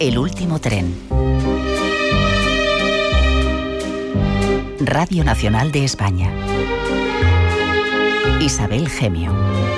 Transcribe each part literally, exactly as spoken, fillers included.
El último tren. Radio Nacional de España. Isabel Gemio.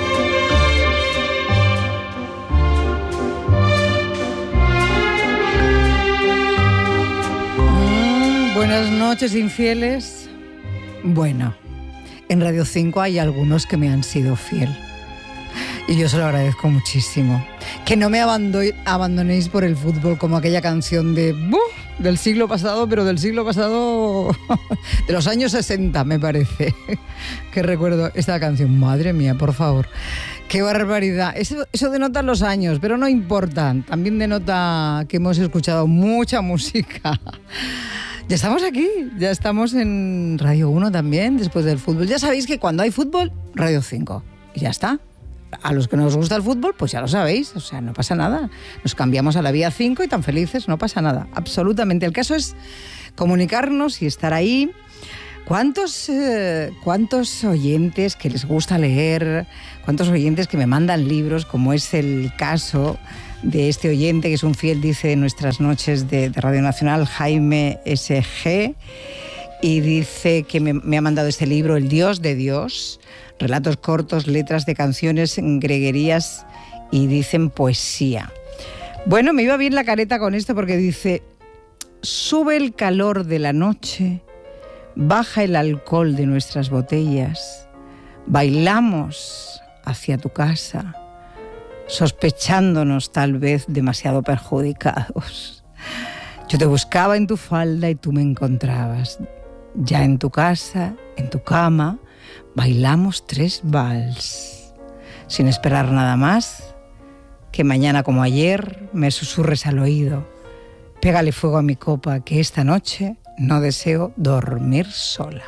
Mm, buenas noches, infieles. Bueno, en Radio cinco hay algunos que me han sido fiel. Y yo se lo agradezco muchísimo. Que no me abando- abandonéis por el fútbol, como aquella canción de ¡buf! Del siglo pasado, pero del siglo pasado de los años sesenta, me parece. Que recuerdo esta canción. Madre mía, por favor. ¡Qué barbaridad! Eso, eso denota los años, pero no importa. También denota que hemos escuchado mucha música. Ya estamos aquí, ya estamos en Radio uno también, después del fútbol. Ya sabéis que cuando hay fútbol, Radio cinco. Y ya está. A los que no os gusta el fútbol, pues ya lo sabéis, o sea, no pasa nada. Nos cambiamos a la vía cinco y tan felices, no pasa nada, absolutamente. El caso es comunicarnos y estar ahí. ¿Cuántos, eh, cuántos oyentes que les gusta leer, cuántos oyentes que me mandan libros, como es el caso de este oyente que es un fiel, dice, en nuestras noches de, de Radio Nacional, Jaime S G, y dice que me, me ha mandado este libro, El Dios de Dios, relatos cortos, letras de canciones, greguerías y dicen poesía. Bueno, me iba bien la careta con esto porque dice: sube el calor de la noche, baja el alcohol de nuestras botellas, bailamos hacia tu casa, sospechándonos tal vez demasiado perjudicados. Yo te buscaba en tu falda y tú me encontrabas. Ya en tu casa, en tu cama, bailamos tres vals, sin esperar nada más que mañana como ayer me susurres al oído: pégale fuego a mi copa, que esta noche no deseo dormir sola.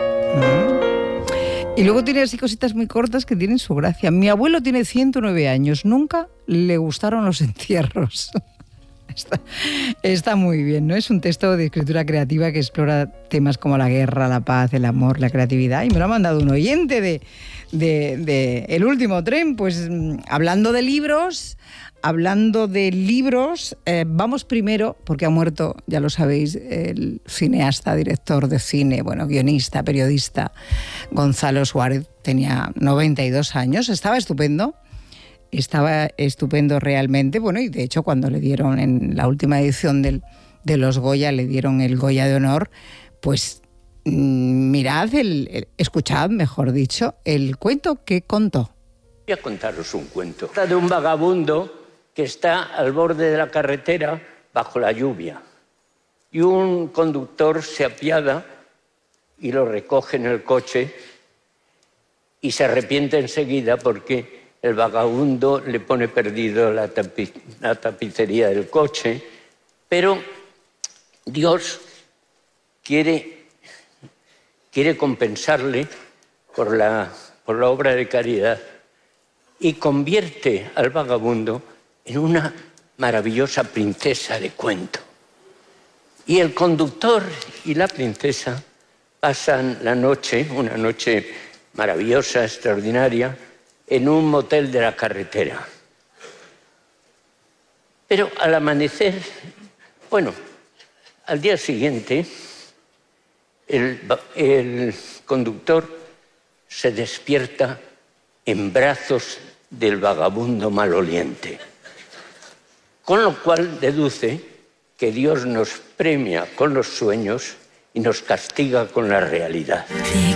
¿Mm? Y luego tiene así cositas muy cortas que tienen su gracia. Mi abuelo tiene ciento nueve años, nunca le gustaron los entierros. Está, está muy bien, ¿no? Es un texto de escritura creativa que explora temas como la guerra, la paz, el amor, la creatividad. Y me lo ha mandado un oyente de, de, de El Último Tren. Pues hablando de libros, hablando de libros, eh, vamos primero, porque ha muerto, ya lo sabéis, el cineasta, director de cine, bueno, guionista, periodista, Gonzalo Suárez. Tenía noventa y dos años, estaba estupendo. Estaba estupendo realmente, bueno, y de hecho cuando le dieron en la última edición del, de los Goya, le dieron el Goya de honor, pues mmm, mirad, el, el, escuchad, mejor dicho, el cuento que contó. Voy a contaros un cuento. Trata de un vagabundo que está al borde de la carretera bajo la lluvia y un conductor se apiada y lo recoge en el coche y se arrepiente enseguida porque el vagabundo le pone perdido la, tapiz, la tapicería del coche, pero Dios quiere, quiere compensarle por la, por la obra de caridad y convierte al vagabundo en una maravillosa princesa de cuento. Y el conductor y la princesa pasan la noche, una noche maravillosa, extraordinaria, en un motel de la carretera. Pero al amanecer, bueno, al día siguiente, el, el conductor se despierta en brazos del vagabundo maloliente, con lo cual deduce que Dios nos premia con los sueños y nos castiga con la realidad. Te